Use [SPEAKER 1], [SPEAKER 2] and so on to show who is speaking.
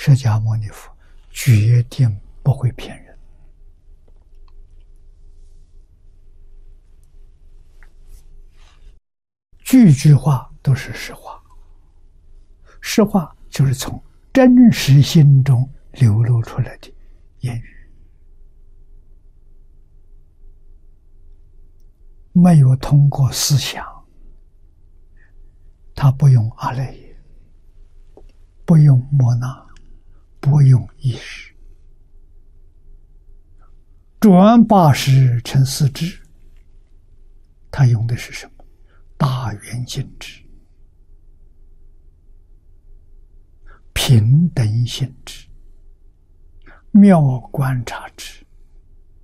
[SPEAKER 1] 释迦牟尼佛决定不会骗人。句句话都是实话，实话就是从真实心中流露出来的言语，没有通过思想，他不用阿赖耶，不用摩那，不用意识，转八识成四智，他用的是什么？大圆镜智、平等性智、妙观察智、